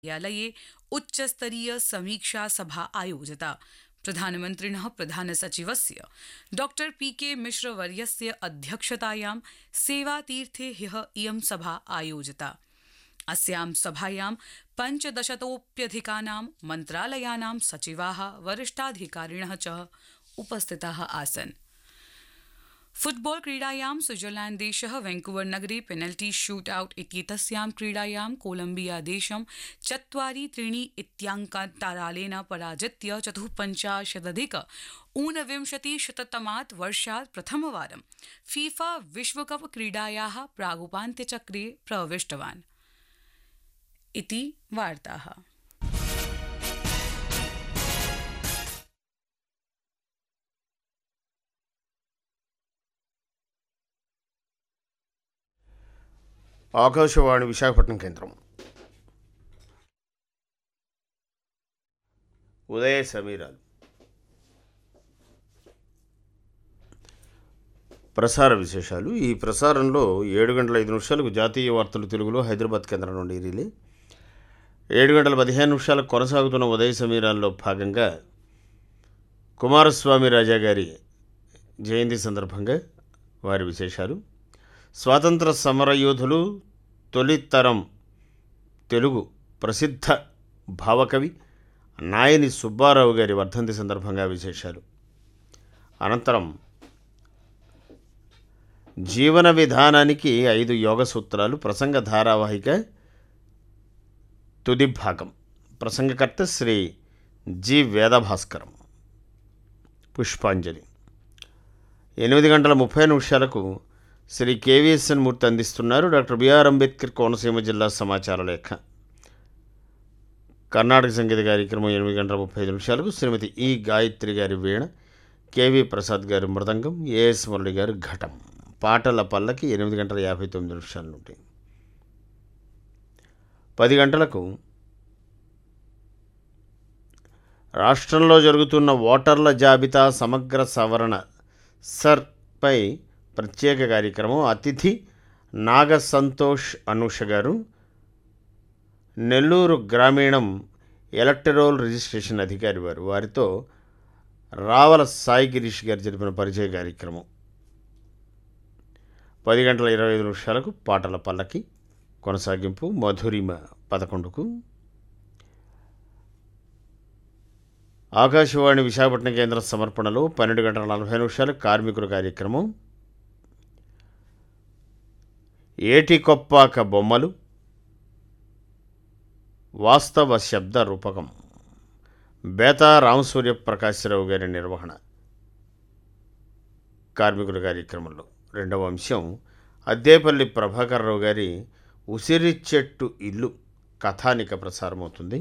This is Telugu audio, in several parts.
कार्यालये उच्चस्तरीय समीक्षा सभा आयोजिता। प्रधानमन्त्रिणः प्रधानसचिवस्य डॉक्टर पीके मिश्रवर्यस्य अध्यक्षतायां सेवातीर्थे ह्यः इयं सभा आयोजिता। अस्यां सभायां 15तोऽप्यधिकानां मन्त्रालयानां सचिवाः वरिष्ठाधिकारिणः च उपस्थिताः आसन्। फुटबॉल क्रीडायां स्विट्जरलैंड देशः वैंकूवर नगरे पेनल्टी शूटआउट इत्येतस्यां क्रीडायां कोलम्बिया देशं 4-3 इत्याङ्कान्तरालेन पराजित्य 54-ऊनविंशतिशततमात् वर्षात् प्रथमवारं फीफा विश्वकप क्रीडायाः प्रागुपान्त्यचक्रे प्रविष्टवान् इति वार्ताः। ఆకాశవాణి విశాఖపట్నం కేంద్రం. ఉదయ సమీరాలు ప్రసార విశేషాలు. ఈ ప్రసారంలో 7:05 జాతీయ వార్తలు తెలుగులో హైదరాబాద్ కేంద్రం నుండి రిలే, 7:15 కొనసాగుతున్న ఉదయ సమీరాల్లో భాగంగా కుమారస్వామి రాజా గారి జయంతి సందర్భంగా వారి విశేషాలు, స్వాతంత్ర సమరయోధులు తొలితరం తెలుగు ప్రసిద్ధ భావకవి నాయని సుబ్బారావు గారి వర్ధంతి సందర్భంగా విశేషాలు, అనంతరం జీవన విధానానికి 5 యోగ సూత్రాలు ప్రసంగ ధారావాహిక తుది భాగం. ప్రసంగకర్త శ్రీ జి వేదభాస్కరం. పుష్పాంజలి 8:30 శ్రీ కేవీఎస్ఎన్ మూర్తి అందిస్తున్నారు. డాక్టర్ బిఆర్ అంబేద్కర్ కోనసీమ జిల్లా సమాచార లేఖ. కర్ణాటక సంగీత కార్యక్రమం 8:35 శ్రీమతి ఈ గాయత్రి గారి వీణ, కేవీ ప్రసాద్ గారి మృదంగం, ఏఎస్ మురళి గారు ఘటం. పాటల పల్లకి 8:59 నుండి 10 గంటలకు రాష్ట్రంలో జరుగుతున్న ఓటర్ల జాబితా సమగ్ర సవరణ సర్పై ప్రత్యేక కార్యక్రమం. అతిథి నాగ సంతోష్ అనూష గారు, నెల్లూరు గ్రామీణం ఎలక్టరల్ రిజిస్ట్రేషన్ అధికారి వారు. వారితో రావల సాయి గిరీష్ గారు జరిపిన పరిచయ కార్యక్రమం. 10:25 పాటల పల్లకి కొనసాగింపు. మధురిమ 11కు ఆకాశవాణి విశాఖపట్నం కేంద్ర సమర్పణలో 12:40 కార్మికుల కార్యక్రమం. ఏటికొప్పాక బొమ్మలు వాస్తవ శబ్ద రూపకం. బేతా రామసూర్య ప్రకాశ్రావు గారి నిర్వహణ. కార్మికుల కార్యక్రమంలో 2వ అంశం అద్దేపల్లి ప్రభాకర్ రావు గారి ఉసిరి చెట్టు ఇల్లు కథానిక ప్రసారమవుతుంది.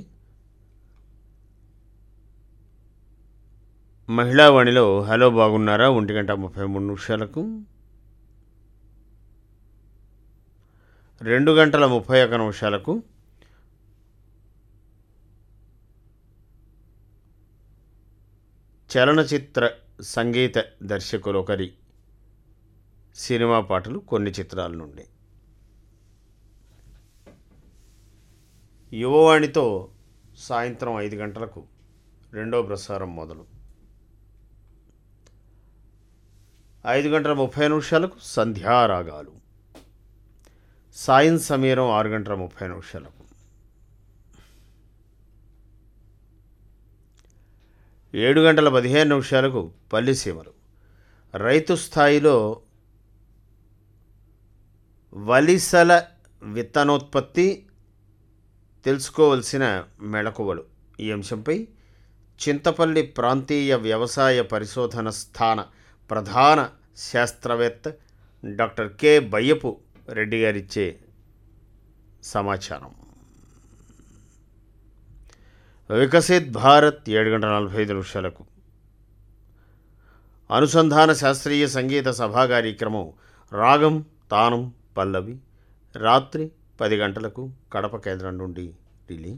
మహిళావాణిలో హలో బాగున్నారా 1:33 2:31 చలనచిత్ర సంగీత దర్శకులొకరి సినిమా పాటలు కొన్ని చిత్రాల నుండి. యువవాణితో సాయంత్రం 5 గంటలకు రెండో ప్రసారం మొదలు. 5:30 సంధ్యారాగాలు. సాయం సమీరం 6:30 7:15 పల్లిసీమలు. రైతు స్థాయిలో వలిసల విత్తనోత్పత్తి తెలుసుకోవలసిన మెళకువలు ఈ అంశంపై చింతపల్లి ప్రాంతీయ వ్యవసాయ పరిశోధన స్థాన ప్రధాన శాస్త్రవేత్త డాక్టర్ కె బయ్యపు రెడ్డి గారిచ్చే సమాచారం. వికసిత్ భారత్ 7:45 అనుసంధాన శాస్త్రీయ సంగీత సభా కార్యక్రమం రాగం తానం పల్లవి రాత్రి 10 గంటలకు కడప కేంద్రం నుండి రిలీ.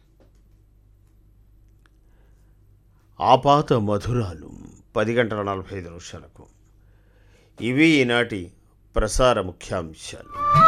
ఆపాత మధురాలు 10:45. ఇవి ఈనాటి ప్రసార ముఖ్యాంశాలు.